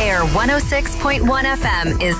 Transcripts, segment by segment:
Air 106.1 FM is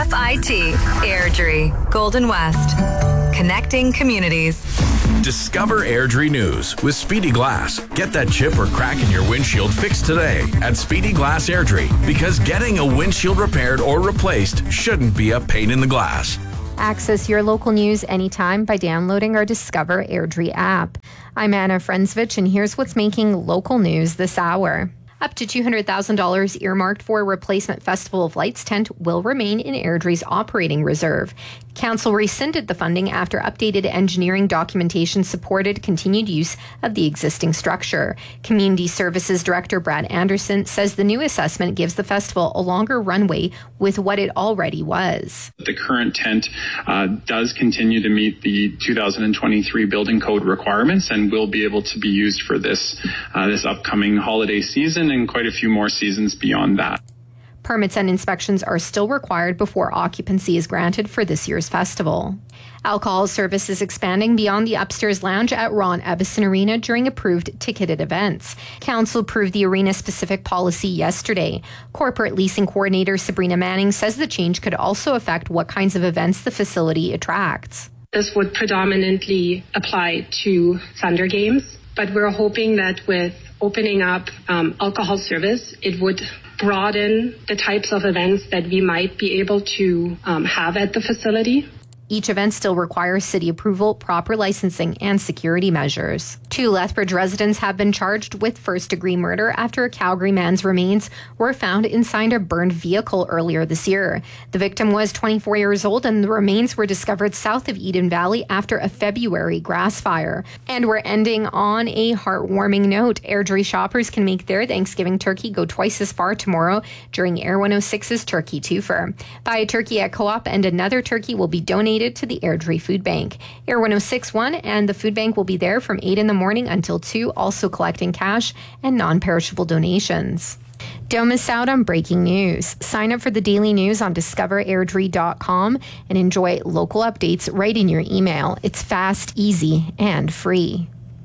CFIT, Airdrie, Golden West. Connecting communities. Discover Airdrie News with Speedy Glass. Get that chip or crack in your windshield fixed today at Speedy Glass Airdrie, because getting a windshield repaired or replaced shouldn't be a pain in the glass. Access your local news anytime by downloading our Discover Airdrie app. I'm Anna Frenzvich, and here's what's making local news this hour. Up to $200,000 earmarked for a replacement Festival of Lights tent will remain in Airdrie's operating reserve. Council rescinded the funding after updated engineering documentation supported continued use of the existing structure. Community Services Director Brad Anderson says the new assessment gives the festival a longer runway with what it already was. The current tent does continue to meet the 2023 building code requirements and will be able to be used for this upcoming holiday season and quite a few more seasons beyond that. Permits and inspections are still required before occupancy is granted for this year's festival. Alcohol service is expanding beyond the upstairs lounge at Ron Ebbison Arena during approved ticketed events. Council approved the arena-specific policy yesterday. Corporate leasing coordinator Sabrina Manning says the change could also affect what kinds of events the facility attracts. This would predominantly apply to Thunder Games, but we're hoping that with opening up alcohol service, it would broaden the types of events that we might be able to have at the facility. Each event still requires city approval, proper licensing, and security measures. 2 Lethbridge residents have been charged with first-degree murder after a Calgary man's remains were found inside a burned vehicle earlier this year. The victim was 24 years old, and the remains were discovered south of Eden Valley after a February grass fire. And we're ending on a heartwarming note. Airdrie shoppers can make their Thanksgiving turkey go twice as far tomorrow during Air 106's Turkey Twofer. Buy a turkey at Co-op, and another turkey will be donated to the Airdrie Food Bank. Air 106.1 and the food bank will be there from 8 in the morning until 2, also collecting cash and non-perishable donations. Don't miss out on breaking news. Sign up for the daily news on discoverairdrie.com and enjoy local updates right in your email. It's fast, easy, and free.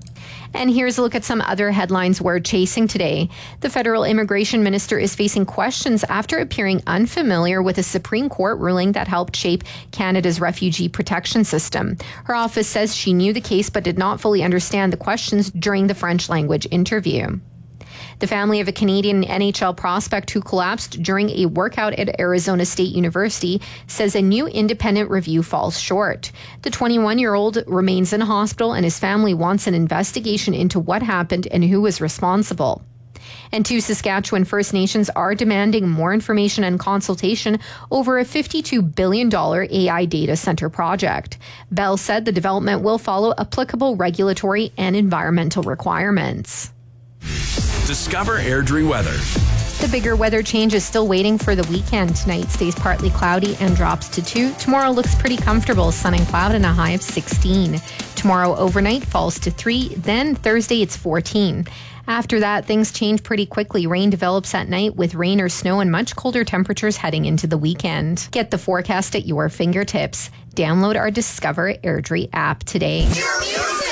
And here's a look at some other headlines we're chasing today. The federal immigration minister is facing questions after appearing unfamiliar with a Supreme Court ruling that helped shape Canada's refugee protection system. Her office says she knew the case but did not fully understand the questions during the French language interview. The family of a Canadian NHL prospect who collapsed during a workout at Arizona State University says a new independent review falls short. The 21-year-old remains in hospital, and his family wants an investigation into what happened and who was responsible. And 2 Saskatchewan First Nations are demanding more information and consultation over a $52 billion AI data center project. Bell said the development will follow applicable regulatory and environmental requirements. Discover Airdrie weather. The bigger weather change is still waiting for the weekend. Tonight stays partly cloudy and drops to 2. Tomorrow looks pretty comfortable, sun and cloud and a high of 16. Tomorrow overnight falls to 3. Then Thursday it's 14. After that, things change pretty quickly. Rain develops at night with rain or snow and much colder temperatures heading into the weekend. Get the forecast at your fingertips. Download our Discover Airdrie app today.